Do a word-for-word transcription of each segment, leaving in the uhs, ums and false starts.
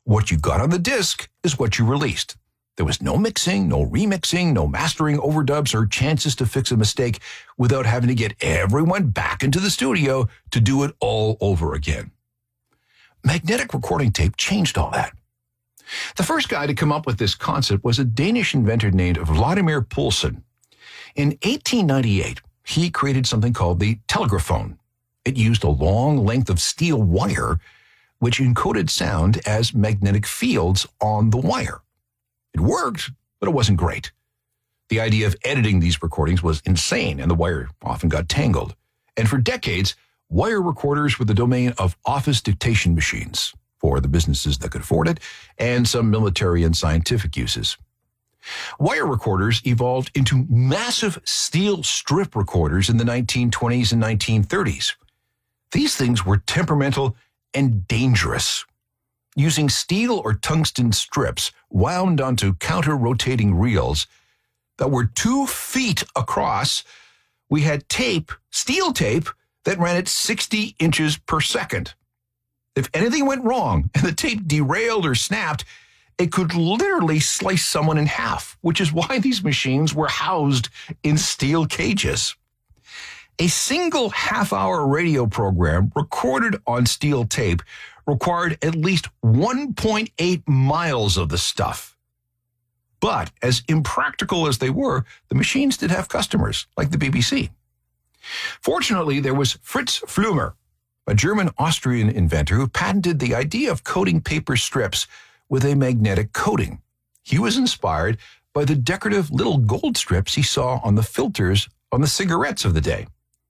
What you got on the disc is what you released. There was no mixing, no remixing, no mastering overdubs or chances to fix a mistake without having to get everyone back into the studio to do it all over again. Magnetic recording tape changed all that. The first guy to come up with this concept was a Danish inventor named Vladimir Poulsen. In eighteen ninety-eight, he created something called the telegraphone. It used a long length of steel wire which encoded sound as magnetic fields on the wire. It worked, but it wasn't great. The idea of editing these recordings was insane, and the wire often got tangled. And for decades, wire recorders were the domain of office dictation machines for the businesses that could afford it, and some military and scientific uses. Wire recorders evolved into massive steel strip recorders in the nineteen twenties and nineteen thirties. These things were temperamental and dangerous. Using steel or tungsten strips wound onto counter-rotating reels that were two feet across, we had tape, steel tape, that ran at sixty inches per second. If anything went wrong and the tape derailed or snapped, it could literally slice someone in half, which is why these machines were housed in steel cages. A single half-hour radio program recorded on steel tape required at least one point eight miles of the stuff. But as impractical as they were, the machines did have customers, like the B B C. Fortunately, there was Fritz Flümer, a German-Austrian inventor who patented the idea of coating paper strips with a magnetic coating. He was inspired by the decorative little gold strips he saw on the filters on the cigarettes of the day.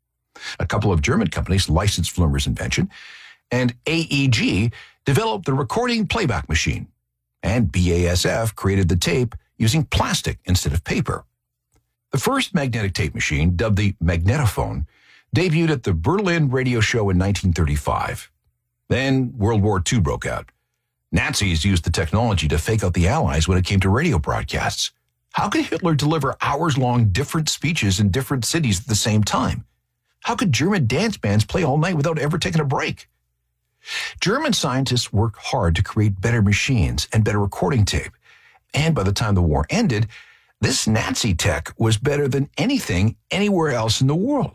A couple of German companies licensed Flümer's invention, and A E G developed the recording playback machine, and B A S F created the tape using plastic instead of paper. The first magnetic tape machine, dubbed the magnetophone, debuted at the Berlin Radio Show in nineteen thirty-five. Then World War Two broke out. Nazis used the technology to fake out the Allies when it came to radio broadcasts. How could Hitler deliver hours-long different speeches in different cities at the same time? How could German dance bands play all night without ever taking a break? German scientists worked hard to create better machines and better recording tape. And by the time the war ended, this Nazi tech was better than anything anywhere else in the world.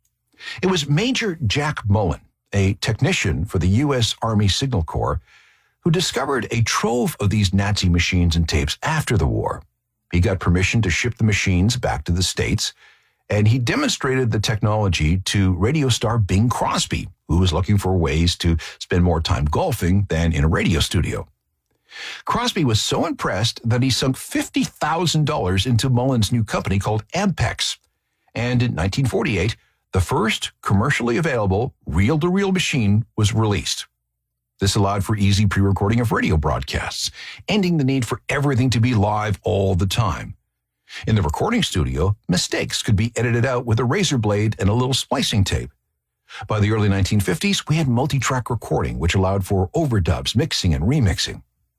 It was Major Jack Mullen, a technician for the U S Army Signal Corps, who discovered a trove of these Nazi machines and tapes after the war. He got permission to ship the machines back to the States, and he demonstrated the technology to radio star Bing Crosby, who was looking for ways to spend more time golfing than in a radio studio. Crosby was so impressed that he sunk fifty thousand dollars into Mullen's new company called Ampex. And in nineteen forty-eight, the first commercially available reel-to-reel machine was released. This allowed for easy pre-recording of radio broadcasts, ending the need for everything to be live all the time. In the recording studio, mistakes could be edited out with a razor blade and a little splicing tape. By the early nineteen fifties, we had multi-track recording, which allowed for overdubs, mixing, and remixing.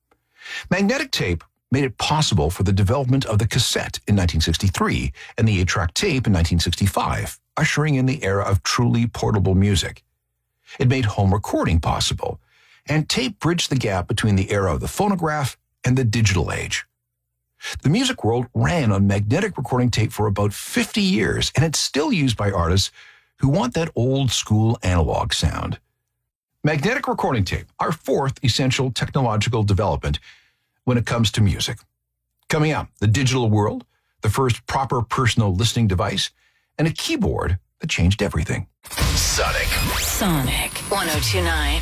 Magnetic tape made it possible for the development of the cassette in nineteen sixty-three and the eight-track tape in nineteen sixty-five, ushering in the era of truly portable music. It made home recording possible, and tape bridged the gap between the era of the phonograph and the digital age. The music world ran on magnetic recording tape for about fifty years, and it's still used by artists who want that old-school analog sound. Magnetic recording tape, our fourth essential technological development when it comes to music. Coming up, the digital world, the first proper personal listening device, and a keyboard that changed everything. Sonic. Sonic one oh two point nine.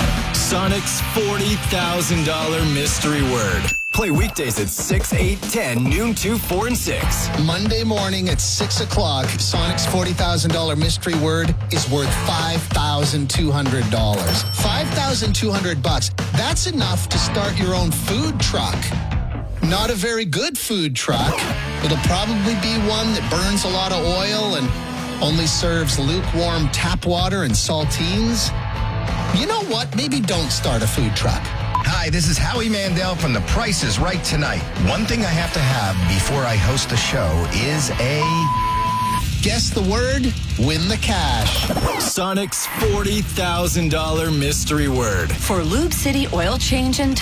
Sonic's forty thousand dollars mystery word. Play weekdays at six, eight, ten, noon, two, four, and six. Monday morning at six o'clock, Sonic's forty thousand dollars mystery word is worth five thousand two hundred dollars. five thousand two hundred bucks. That's enough to start your own food truck. Not a very good food truck. It'll probably be one that burns a lot of oil and only serves lukewarm tap water and saltines. You know what? Maybe don't start a food truck. Hi, this is Howie Mandel from The Price is Right Tonight. One thing I have to have before I host a show is a... Guess the word, win the cash. Sonic's forty thousand dollars mystery word. For Lube City oil change and